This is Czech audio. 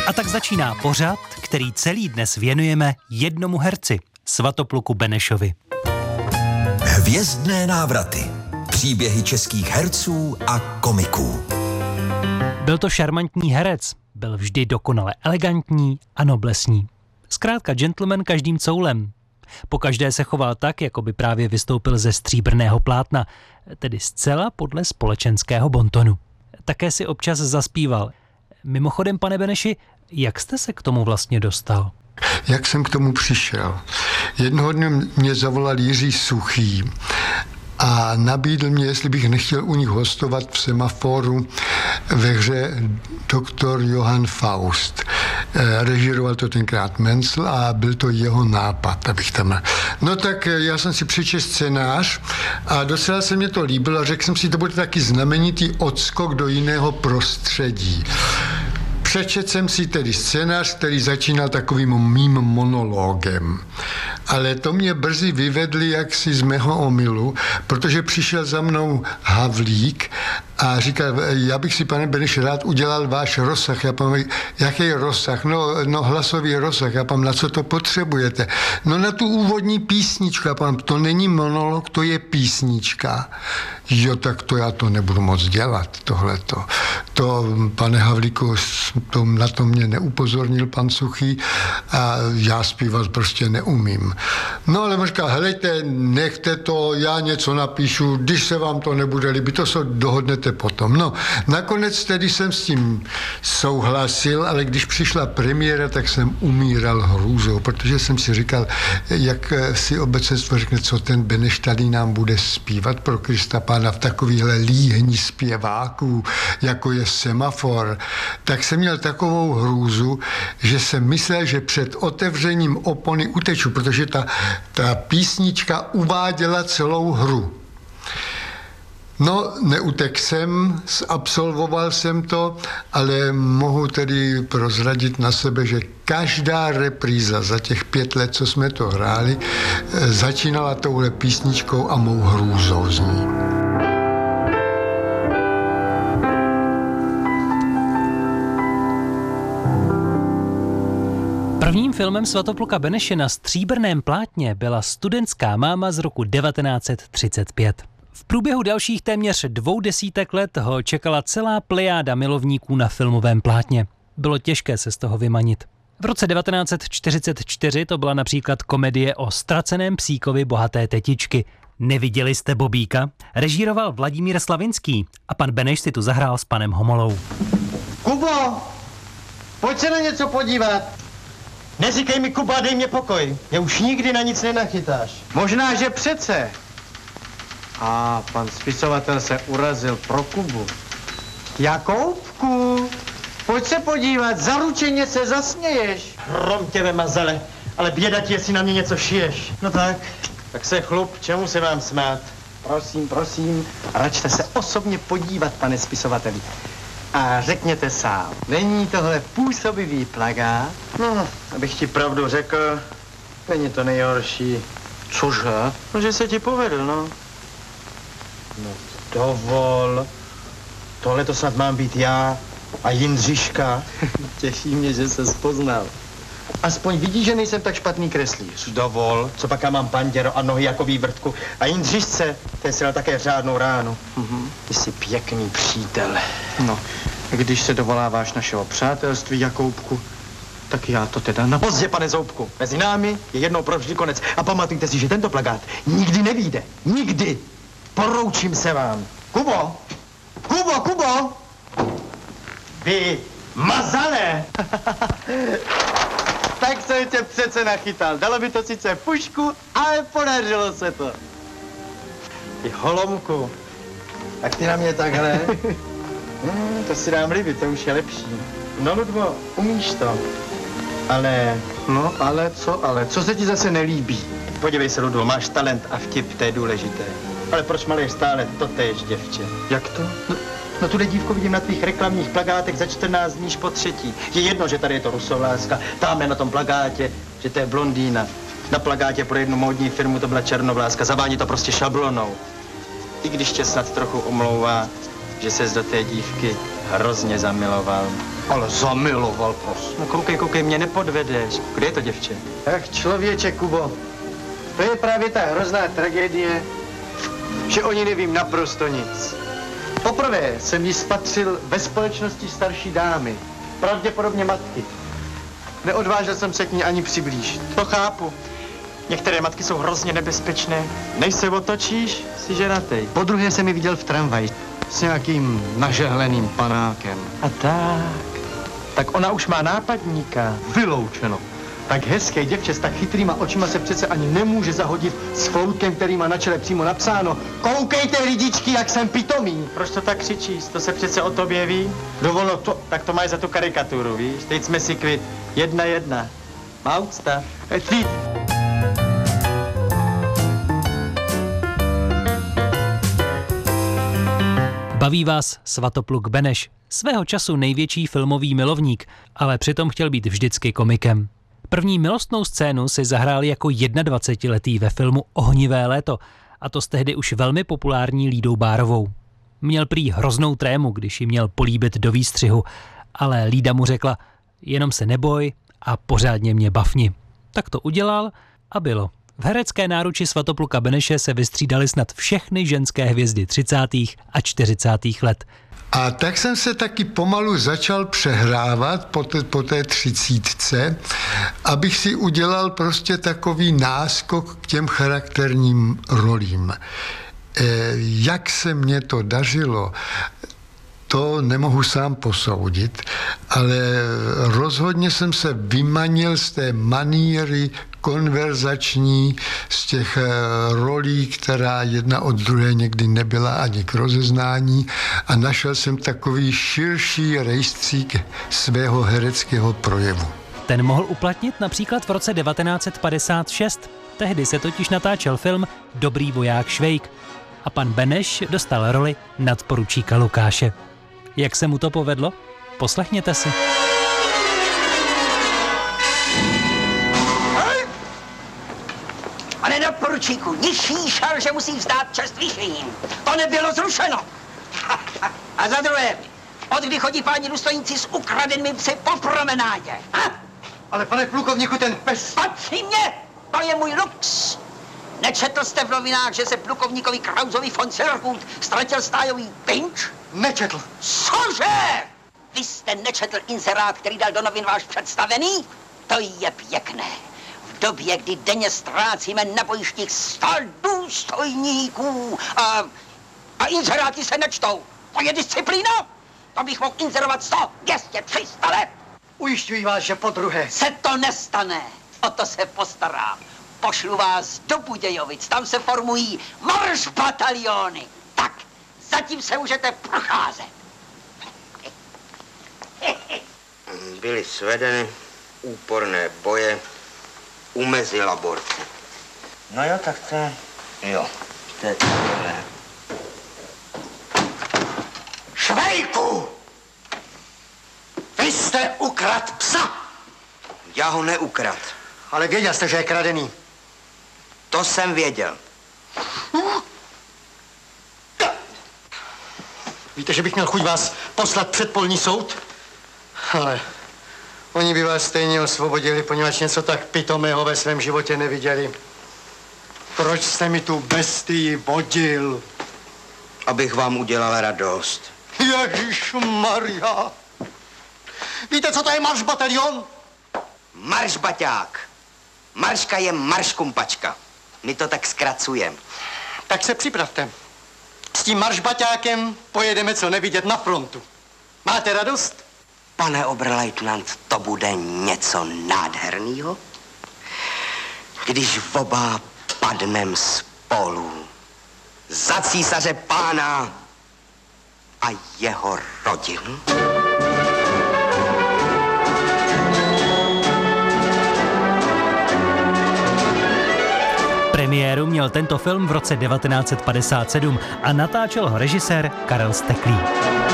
A tak začíná pořad, který celý dnes věnujeme jednomu herci, Svatopluku Benešovi. Hvězdné návraty. Příběhy českých herců a komiků. Byl to šarmantní herec, byl vždy dokonale elegantní a noblesní. Zkrátka gentleman každým coulem. Pokaždé se choval tak, jako by právě vystoupil ze stříbrného plátna, tedy zcela podle společenského bontonu. Také si občas zaspíval. Mimochodem, pane Beneši, jak jste se k tomu vlastně dostal? Jak jsem k tomu přišel? Jednoho dne mě zavolal Jiří Suchý a nabídl mě, jestli bych nechtěl u nich hostovat v Semaforu ve hře Doktor Johann Faust. Režíroval to tenkrát Mencl a byl to jeho nápad, abych tam... No tak já jsem si přečetl scénář a docela se mě to líbilo a řekl jsem si, to bude taky znamenitý odskok do jiného prostředí. Přečetl jsem si tedy scénář, který začínal takovým mým monologem. Ale to mě brzy vyvedli jaksi z mého omylu, protože přišel za mnou Havlík a říkal, já bych si, pane Beneš, rád udělal váš rozsah. Já pamatuju, jaký je rozsah? No hlasový rozsah. Já pamatuju, na co to potřebujete? No na tu úvodní písničku. Já pamatuju, to není monolog, to je písnička. Jo, tak to já to nebudu moc dělat, tohleto. To, pane Havlíku, na to mě neupozornil pan Suchý a já zpívat prostě neumím. No ale on říká, helejte, nechte to, já něco napíšu, když se vám to nebude líbit, to se dohodnete potom. No, nakonec tedy jsem s tím souhlasil, ale když přišla premiéra, tak jsem umíral hrůzou, protože jsem si říkal, jak si obecenstvo řekne, co ten Beneš tady nám bude zpívat pro Krista Pána v takovýhle líhni zpěváků, jako je Semafor, tak jsem měl takovou hrůzu, že jsem myslel, že před otevřením opony uteču, protože ta písnička uváděla celou hru. No, neutek jsem, absolvoval jsem to, ale mohu tedy prozradit na sebe, že každá repríza za těch 5 let, co jsme to hráli, začínala touhle písničkou a mou hrůzou z ní. Prvním filmem Svatopluka Beneše na stříbrném plátně byla Studentská máma z roku 1935. V průběhu dalších téměř 20 let ho čekala celá plejáda milovníků na filmovém plátně. Bylo těžké se z toho vymanit. V roce 1944 to byla například komedie o ztraceném psíkovi bohaté tetičky. Neviděli jste Bobíka? Režíroval Vladimír Slavinský a pan Beneš si tu zahrál s panem Homolou. Kubo, pojď se na něco podívat. Neříkej mi, Kuba, dej mě pokoj. Mě už nikdy na nic nenachytáš. Možná, že přece. A pan spisovatel se urazil pro Kubu. Jakoubku, Pojď se podívat, zaručeně se zasměješ. hrom tě ve mazale, ale běda ti, jestli na mě něco šiješ. No tak. Tak se chlup, čemu se vám smát? Prosím, račte se osobně podívat, pane spisovateli. A řekněte sám, není tohle působivý plagát? No, abych ti pravdu řekl, není to nejhorší. Cože? No, že se ti povedl, no. No, dovol. Tohle to snad mám být já a Jindřiška. Těší mě, že se poznal. Aspoň vidíš, že nejsem tak špatný kreslíř. Dovol. Co pak já mám panděro a nohy jako vývrtku. A Jindřišce, ten si dal také řádnou ránu. Ty jsi pěkný přítel. No, když se dovoláváš našeho přátelství, Jakoubku, tak já to teda na... Pozdě, pane Zoubku, mezi námi je jednou provždy konec. A pamatujte si, že tento plakát nikdy nevyjde. Nikdy. Poroučím se vám. Kubo! Kubo! Vy mazale! Tak jsem tě přece nachytal. Dalo by to sice pušku, ale podařilo se to. Ty holomku. Tak ty na mě takhle. To si dám líbit, to už je lepší. No, Ludvo, umíš to. Ale... No, ale? Co se ti zase nelíbí? Podívej se, Ludvo, máš talent a vtip, to je důležité. Ale proč maleš stále totéž, děvče? Jak to? No tuhle dívku vidím na tvých reklamních plakátech za 14 dní po třetí. Je jedno, že tady je to rusovláska, tamhle na tom plakátě, že to je blondýna. Na plakátě pro jednu módní firmu to byla černovláska, zavání to prostě šablonou. I když tě snad trochu omlouvá, že ses do té dívky hrozně zamiloval. Ale zamiloval prostě. No koukej, mě nepodvedeš. Kde je to děvče? Tak člověče, Kubo, to je právě ta hrozná tragédie, že o ní nevím naprosto nic. Poprvé jsem ji spatřil ve společnosti starší dámy, pravděpodobně matky. Neodvážil jsem se k ní ani přiblížit. To chápu. Některé matky jsou hrozně nebezpečné. Než se otočíš, jsi ženatej. Po druhé jsem ji viděl v tramvaji s nějakým nažehleným panákem. A tak ona už má nápadníka. Vyloučeno. Tak hezké děvče s tak chytrýma očima se přece ani nemůže zahodit s floutkem, který má na čele přímo napsáno: koukejte, lidičky, jak jsem pitomý. Proč to tak křičíš? To se přece o tobě ví. Dovolno to. Tak to máš za tu karikaturu, víš? Teď jsme si kvit. 1:1. Má úcta. Tvít. Baví vás Svatopluk Beneš, svého času největší filmový milovník, ale přitom chtěl být vždycky komikem. První milostnou scénu si zahrál jako 21letý ve filmu Ohnivé léto, a to s tehdy už velmi populární Lídou Bárovou. Měl prý hroznou trému, když ji měl políbit do výstřihu, ale Lída mu řekla: jenom se neboj a pořádně mě bafni. Tak to udělal a bylo. V herecké náruči Svatopluka Beneše se vystřídaly snad všechny ženské hvězdy 30. a 40. let. A tak jsem se taky pomalu začal přehrávat po té 30, abych si udělal prostě takový náskok k těm charakterním rolím. Jak se mně to dařilo, to nemohu sám posoudit, ale rozhodně jsem se vymanil z té maníry konverzační, z těch rolí, která jedna od druhé někdy nebyla ani k rozeznání, a našel jsem takový širší rejstřík svého hereckého projevu. Ten mohl uplatnit například v roce 1956. Tehdy se totiž natáčel film Dobrý voják Švejk a pan Beneš dostal roli nadporučíka Lukáše. Jak se mu to povedlo? Poslechněte si. Pane nadporučíku, nižší šarže musí vzdát čest vyšším. To nebylo zrušeno. A za druhé, od kdy chodí páni důstojníci s ukradenými psy po promenádě? Ale pane plukovníku, ten pes... Patří mě! To je můj lux! Nečetl jste v novinách, že se plukovníkovi Krausovi von Serhut ztratil stájový pinč? Nečetl. Cože? Vy jste nečetl inzerát, který dal do novin váš představený? To je pěkné. V době, kdy denně ztrácíme na bojištích 100 důstojníků a inzeráty se nečtou. To je disciplína? To bych mohl inzerovat 100, 200, 300 let. Ujišťuji vás, že po druhé. Se to nestane. O to se postarám. Pošlu vás do Budějovic, tam se formují maršbataliony. Tak, zatím se můžete procházet. Byly svedeny úporné boje u Mezilaborce. No jo, tak to je tohle. Švejku! Vy jste ukradl psa! Já ho neukrad. Ale věděl jste, že je kradený. To jsem věděl. Víte, že bych měl chuť vás poslat před polní soud? Ale oni by vás stejně osvobodili, poněvadž něco tak pitomého ve svém životě neviděli. Proč jste mi tu bestii vodil? Abych vám udělal radost. Ježišmarja! Víte, co to je maršbatalion? Maršbaťák. Marška je marškumpačka. My to tak zkracujeme. Tak se připravte. S tím maršbaťákem pojedeme co nevidět na frontu. Máte radost? Pane oberleutnant, to bude něco nádhernýho, když oba padnem spolu za císaře pána a jeho rodinu. Premiéru měl tento film v roce 1957 a natáčel ho režisér Karel Steklý.